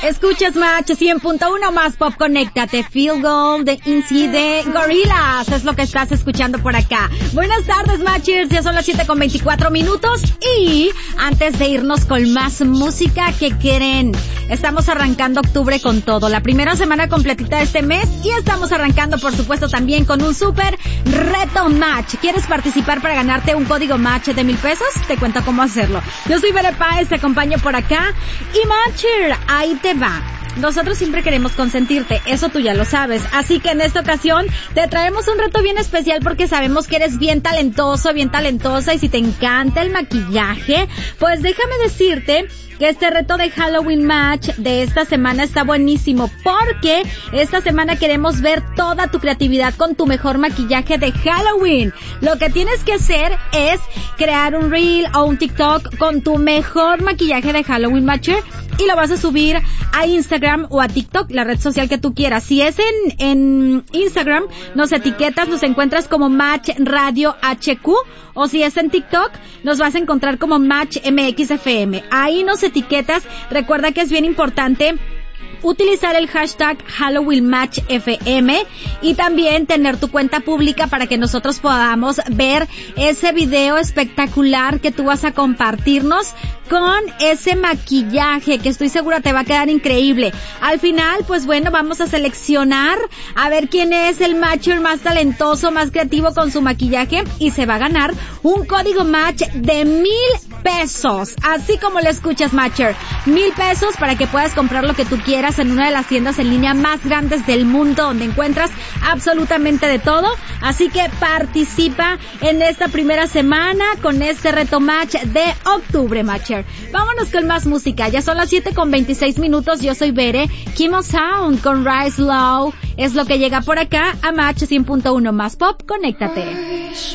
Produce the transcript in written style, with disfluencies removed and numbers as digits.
Escuchas Match 100.1 más pop, conéctate. Feel Gold de INCI de Gorillaz es lo que estás escuchando por acá. Buenas tardes, Matchers, ya son las 7:24 y antes de irnos con más música, ¿qué quieren? Estamos arrancando octubre con todo, la primera semana completita de este mes y estamos arrancando, por supuesto, también con un súper reto Match. ¿Quieres participar para ganarte un código Match de $1,000? Te cuento cómo hacerlo. Yo soy Bere Páez, te acompaño por acá y Matcher, ahí te va. Nosotros siempre queremos consentirte, eso tú ya lo sabes. Así que en esta ocasión te traemos un reto bien especial porque sabemos que eres bien talentoso, bien talentosa y si te encanta el maquillaje, pues déjame decirte que este reto de Halloween Match de esta semana está buenísimo porque esta semana queremos ver toda tu creatividad con tu mejor maquillaje de Halloween. Lo que tienes que hacer es crear un reel o un TikTok con tu mejor maquillaje de Halloween Matcher y lo vas a subir a Instagram o a TikTok, la red social que tú quieras. Si es en Instagram, nos etiquetas, nos encuentras como Match Radio HQ, o si es en TikTok, nos vas a encontrar como Match MXFM. Ahí nos etiquetas. Recuerda que es bien importante utilizar el hashtag Halloween Match FM y también tener tu cuenta pública para que nosotros podamos ver ese video espectacular que tú vas a compartirnos con ese maquillaje que estoy segura te va a quedar increíble. Al final, pues bueno, vamos a seleccionar a ver quién es el matcher más talentoso, más creativo con su maquillaje y se va a ganar un código Match de $1,000. Así como lo escuchas, Matcher. $1,000 para que puedas comprar lo que tú quieras en una de las tiendas en línea más grandes del mundo donde encuentras absolutamente de todo. Así que participa en esta primera semana con este reto Match de octubre, Matcher. Vámonos con más música. Ya son las 7:26. Yo soy Bere. Kimo Sound con Rise Low es lo que llega por acá a Match 100.1 más pop. Conéctate.